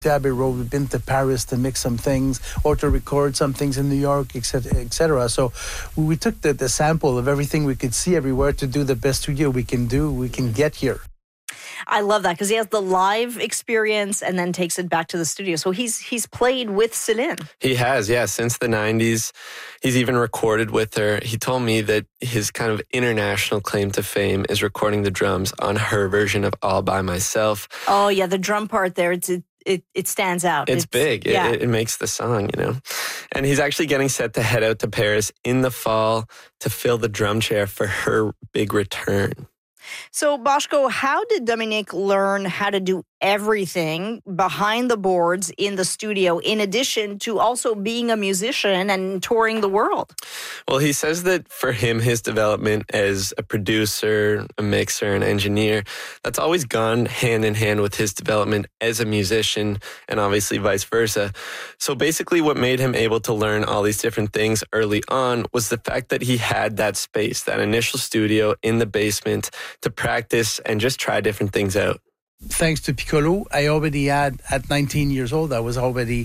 Abbey Road, we've been to Paris to mix some things or to record some things in New York, etc., etc. So we took the sample of everything we could see everywhere to do the best studio we can get here. I love that because he has the live experience and then takes it back to the studio. So he's played with Céline. He has, yeah, since the 90s. He's even recorded with her. He told me that his kind of international claim to fame is recording the drums on her version of All By Myself. Oh, yeah, the drum part there, it stands out. It's big. Yeah. It makes the song, you know. And he's actually getting set to head out to Paris in the fall to fill the drum chair for her big return. So, Boško, how did Dominique learn how to do everything behind the boards in the studio, in addition to also being a musician and touring the world? Well, he says that for him, his development as a producer, a mixer, an engineer, that's always gone hand in hand with his development as a musician, and obviously vice versa. So basically what made him able to learn all these different things early on was the fact that he had that space, that initial studio in the basement to practice and just try different things out. Thanks to Piccolo, I already had, at 19 years old, I was already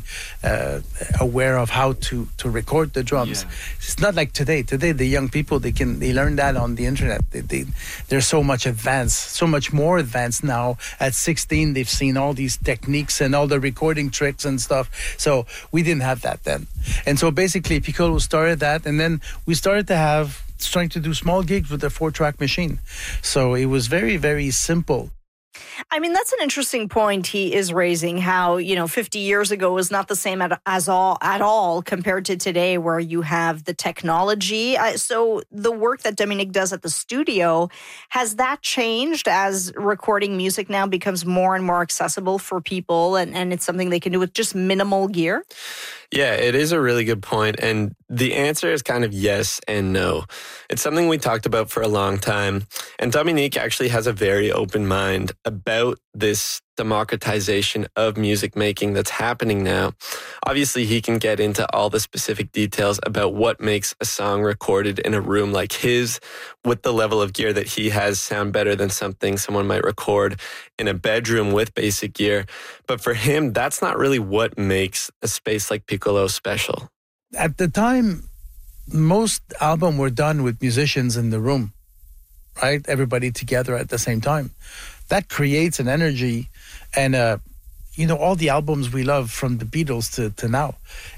aware of how to record the drums. Yeah. It's not like today. Today, the young people, they learn that on the internet. They're so much advanced, so much more advanced now. At 16, they've seen all these techniques and all the recording tricks and stuff. So we didn't have that then. And so basically, Piccolo started that, and then we started trying to do small gigs with a 4-track machine. So it was very, very simple. I mean, that's an interesting point he is raising, how, 50 years ago was not the same at all compared to today, where you have the technology. So the work that Dominique does at the studio, has that changed as recording music now becomes more and more accessible for people, and it's something they can do with just minimal gear? Yeah, it is a really good point. And the answer is kind of yes and no. It's something we talked about for a long time. And Dominique actually has a very open mind about this democratization of music making that's happening now. Obviously, he can get into all the specific details about what makes a song recorded in a room like his, with the level of gear that he has, sound better than something someone might record in a bedroom with basic gear. But for him, that's not really what makes a space like Piccolo special. At the time, most albums were done with musicians in the room, right? Everybody together at the same time. That creates an energy, and all the albums we love from the Beatles to now,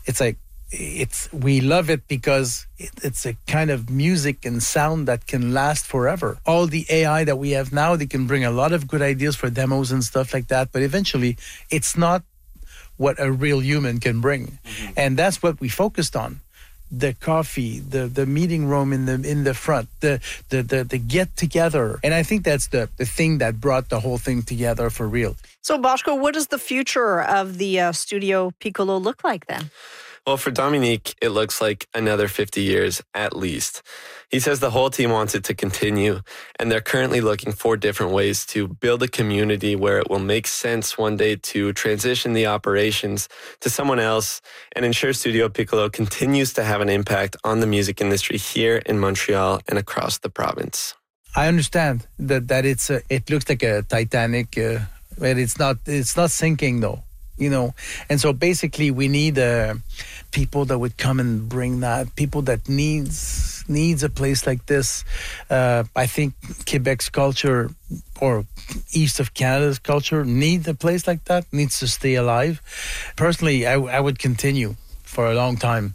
we love it because it's a kind of music and sound that can last forever. All the AI that we have now, they can bring a lot of good ideas for demos and stuff like that, but eventually it's not what a real human can bring. Mm-hmm. And that's what we focused on. The coffee, the meeting room in the front, the get together. And I think that's the thing that brought the whole thing together for real. So, Boško, what does the future of the Studio Piccolo look like then? Well, for Dominique, it looks like another 50 years at least. He says the whole team wants it to continue, and they're currently looking for different ways to build a community where it will make sense one day to transition the operations to someone else and ensure Studio Piccolo continues to have an impact on the music industry here in Montreal and across the province. I understand that it looks like a Titanic, but it's not sinking though. And so basically we need people that would come and bring that, people that needs a place like this. I think Quebec's culture, or east of Canada's culture, needs a place like that, needs to stay alive. Personally, I would continue for a long time.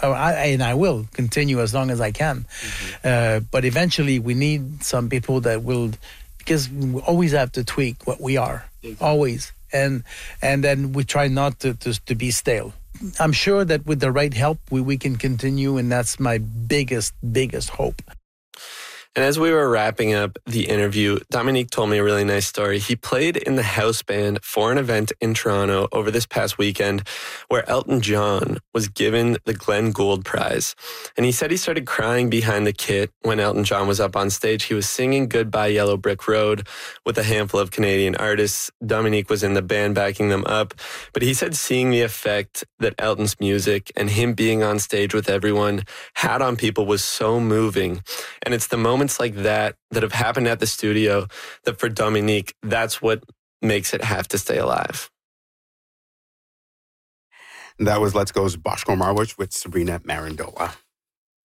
I will continue as long as I can. Mm-hmm. But eventually we need some people that will, because we always have to tweak what we are, exactly. Always. And then we try not to be stale. I'm sure that with the right help, we can continue, and that's my biggest hope. And as we were wrapping up the interview, Dominique told me a really nice story. He played in the house band for an event in Toronto over this past weekend where Elton John was given the Glenn Gould Prize. And he said he started crying behind the kit when Elton John was up on stage. He was singing Goodbye Yellow Brick Road with a handful of Canadian artists. Dominique was in the band backing them up. But he said seeing the effect that Elton's music and him being on stage with everyone had on people was so moving. And it's the moments like that have happened at the studio that for Dominique, that's what makes it have to stay alive. And that was Let's Go's Boško Marwic with Sabrina Marindola.